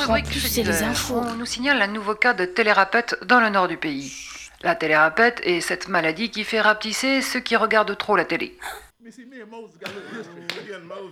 Rubrique plus, c'est les solidaire. infos. On nous signale un nouveau cas de télérapète dans le nord du pays. La télérapète est cette maladie qui fait rapetisser ceux qui regardent trop la télé.